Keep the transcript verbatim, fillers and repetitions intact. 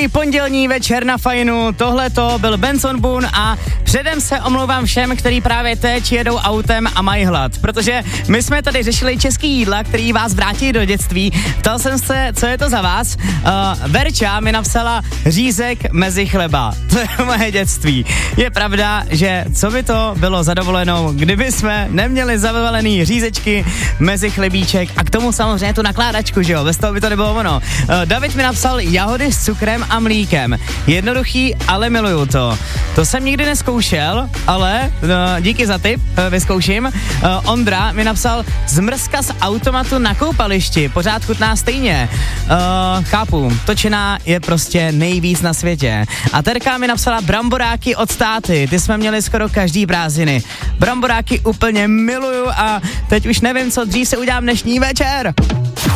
Příjemný pondělní večer na Fajnu, tohle to byl Benson Boone a předem se omlouvám všem, kteří právě teď jedou autem a mají hlad, protože my jsme tady řešili český jídla, který vás vrátí do dětství. Ptal jsem se, co je to za vás. Uh, Verča mi napsala řízek mezi chleba. To je moje dětství. Je pravda, že co by to bylo za dovolenou, kdyby jsme neměli zavalený řízečky mezi chlebíček a k tomu samozřejmě tu nakládačku, že jo, bez toho by to nebylo ono. Uh, David mi napsal jahody s cukrem a mlíkem. Jednoduchý, ale miluju to. To jsem nikdy neskoušel, ale uh, díky za tip, uh, vyzkouším. Uh, Ondra mi napsal zmrzka z automatu na koupališti, pořád chutná stejně. Uh, chápu, točená je prostě nejvíc na světě. A Terka mi napsala bramboráky od táty, ty jsme měli skoro každý prázdniny. Bramboráky úplně miluju a teď už nevím, co dřív se udělám dnešní večer.